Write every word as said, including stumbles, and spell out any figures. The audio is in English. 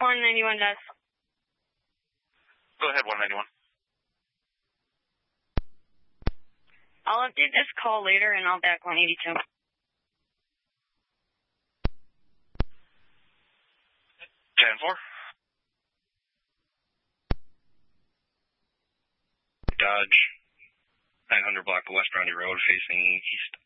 one ninety-one does. Go ahead, one ninety-one. I'll update this call later, and I'll back one eighty-two. ten four. Dodge, nine hundred block of West Roundy Road, facing east.